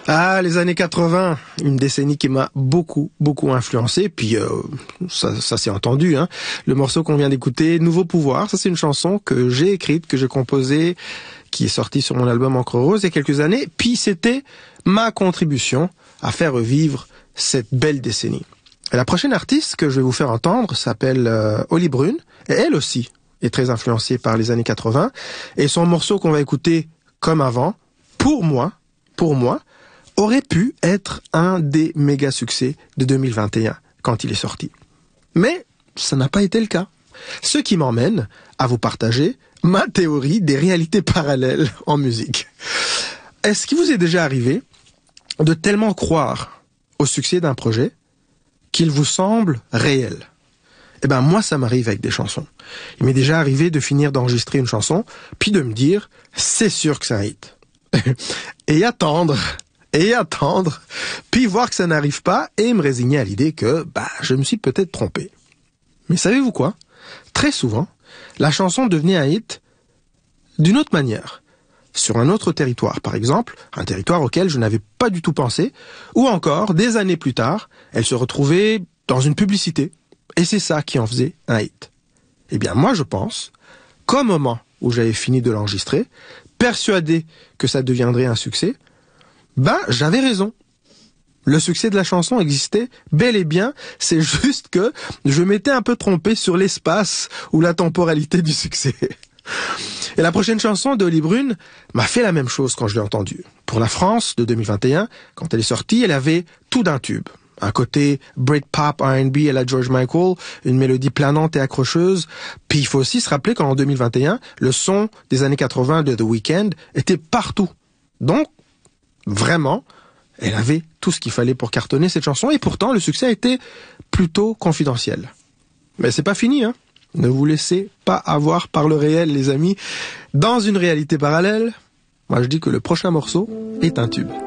Ah, les années 80, une décennie qui m'a beaucoup influencé. Puis ça s'est entendu, hein. Le morceau qu'on vient d'écouter, Nouveau Pouvoir, ça c'est une chanson que j'ai écrite, que j'ai composée, qui est sortie sur mon album Encre Rose il y a quelques années. Puis c'était ma contribution à faire revivre cette belle décennie. Et la prochaine artiste que je vais vous faire entendre s'appelle Holly Brune, et elle aussi est très influencée par les années 80. Et son morceau qu'on va écouter comme avant, pour moi, aurait pu être un des méga succès de 2021 quand il est sorti. Mais ça n'a pas été le cas. Ce qui m'emmène à vous partager ma théorie des réalités parallèles en musique. Est-ce qu'il vous est déjà arrivé de tellement croire au succès d'un projet qu'il vous semble réel? Eh ben moi ça m'arrive avec des chansons. Il m'est déjà arrivé de finir d'enregistrer une chanson, puis de me dire c'est sûr que c'est un hit. et attendre, puis voir que ça n'arrive pas et me résigner à l'idée que je me suis peut-être trompé. Mais savez-vous quoi? Très souvent, la chanson devenait un hit d'une autre manière, sur un autre territoire, par exemple, un territoire auquel je n'avais pas du tout pensé, ou encore, des années plus tard, elle se retrouvait dans une publicité, et c'est ça qui en faisait un hit. Eh bien moi je pense qu'au moment où j'avais fini de l'enregistrer, persuadé que ça deviendrait un succès, j'avais raison. Le succès de la chanson existait bel et bien, c'est juste que je m'étais un peu trompé sur l'espace ou la temporalité du succès. Et la prochaine chanson de Holly Brune m'a fait la même chose quand je l'ai entendue. Pour la France de 2021, quand elle est sortie, elle avait tout d'un tube. Un côté Britpop, R&B à la George Michael, une mélodie planante et accrocheuse. Puis il faut aussi se rappeler qu'en 2021, le son des années 80 de The Weeknd était partout. Donc, vraiment, elle avait tout ce qu'il fallait pour cartonner cette chanson, et pourtant le succès a été plutôt confidentiel. Mais c'est pas fini, hein. Ne vous laissez pas avoir par le réel, les amis. Dans une réalité parallèle, moi je dis que le prochain morceau est un tube.